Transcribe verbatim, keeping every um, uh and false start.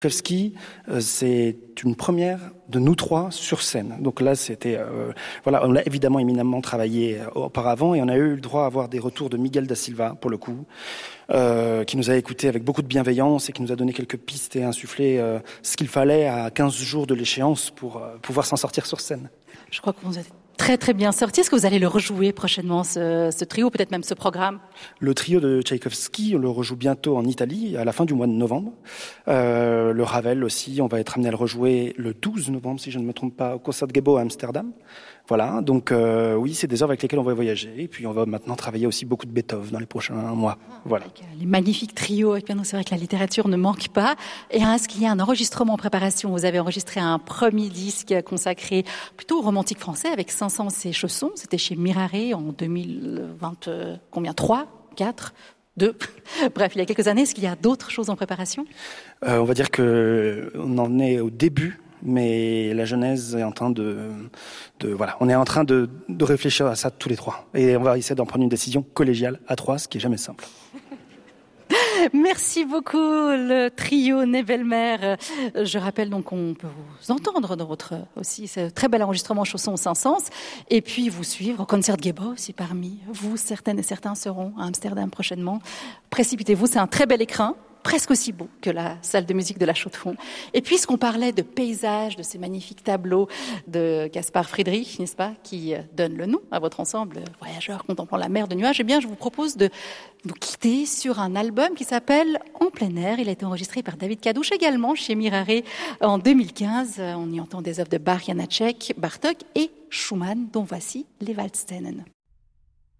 Tchaïkovski, euh, c'est une première de nous trois sur scène. Donc là, c'était euh, voilà, on l'a évidemment éminemment travaillé euh, auparavant et on a eu le droit à avoir des retours de Miguel da Silva pour le coup, euh, qui nous a écoutés avec beaucoup de bienveillance et qui nous a donné quelques pistes et insufflé euh, ce qu'il fallait à quinze jours de l'échéance pour euh, pouvoir s'en sortir sur scène. Je crois que vous êtes très très bien sorti. Est-ce que vous allez le rejouer prochainement, ce, ce trio, peut-être même ce programme? Le trio de Tchaïkovski, on le rejoue bientôt en Italie, à la fin du mois de novembre. Euh, le Ravel aussi, on va être amené à le rejouer le douze novembre, si je ne me trompe pas, au Concertgebouw à Amsterdam. Voilà, donc euh, oui, c'est des œuvres avec lesquelles on va voyager. Et puis on va maintenant travailler aussi beaucoup de Beethoven dans les prochains mois. Voilà. Avec les magnifiques trios, et puis c'est vrai que la littérature ne manque pas. Et est-ce qu'il y a un enregistrement en préparation? Vous avez enregistré un premier disque consacré plutôt au romantique français avec Saint-Saëns et Chausson. C'était chez Miraré en deux mille vingt, euh, combien? trois, quatre, deux. Bref, il y a quelques années. Est-ce qu'il y a d'autres choses en préparation? euh, On va dire que on en est au début. Mais la Genèse est en train de, de voilà, on est en train de, de réfléchir à ça tous les trois. Et on va essayer d'en prendre une décision collégiale à trois, ce qui est jamais simple. Merci beaucoup, le trio Nebelmer. Je rappelle donc qu'on peut vous entendre dans votre aussi ce très bel enregistrement Chausson Saint-Saëns et puis vous suivre au Concertgebouw si parmi vous, certaines et certains seront à Amsterdam prochainement. Précipitez-vous, c'est un très bel écrin. Presque aussi beau que la salle de musique de la Chaux-de-Fonds. Et puisqu'on parlait de paysages, de ces magnifiques tableaux de Caspar Friedrich, n'est-ce pas, qui donnent le nom à votre ensemble Voyageurs contemplant la mer de nuages, eh bien, je vous propose de nous quitter sur un album qui s'appelle En plein air. Il a été enregistré par David Kadouch également chez Miraré en deux mille quinze. On y entend des œuvres de Bach, Janáček, Bartók et Schumann, dont voici les Waldszenen.